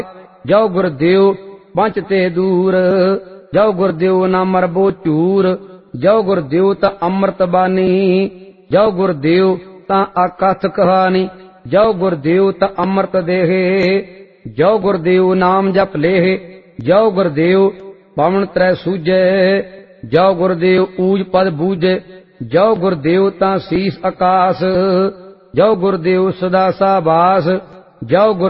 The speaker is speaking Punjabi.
ਜੋ ਗੁਰਦੇਵ ਪੰਚ ਤੇ ਦੂਰ। ਜੋ ਗੁਰਦੇਵ ਨਾ ਮਰਬੋ ਝੂਰ। ਜੋ ਗੁਰਦੇਵ ਤਾਂ ਅੰਮ੍ਰਿਤ ਬਾਣੀ। ਜੋ ਗੁਰਦੇਵ ਤਾਂ ਆਕਥ ਕਹਾਣੀ। ਜੋ ਗੁਰਦੇਵ ਤਾਂ ਅੰਮ੍ਰਿਤ ਦੇਹੇ। ਜੋ ਗੁਰਦੇਵ ਨਾਮ ਜਪ ਲੇਹ। ਜੋ ਗੁਰਦੇਵ ਪਵਨ ਤ੍ਰੈ ਸੂਝੈ। ਜੋ ਗੁਰਦੇਵ ਊਜ ਪਦ ਬੂਝੈ। ਜੋ ਗੁਰਦੇਵ ਤਾਂ ਸੀਸ ਆਕਾਸ। ਜੋ ਗੁਰਦੇਵ ਸਦਾ ਸਾਬਾਸ। ਜੋ